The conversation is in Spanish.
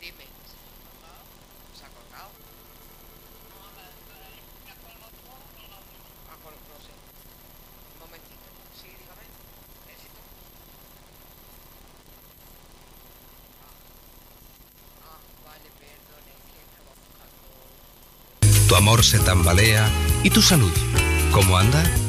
Dime. ¿Se ha cortado? Ah, no sé. Un momentito. Sí, dígame. ¿Éxito? Vale, perdone, que estaba buscando. Tu amor se tambalea. ¿Y tu salud? ¿Cómo anda?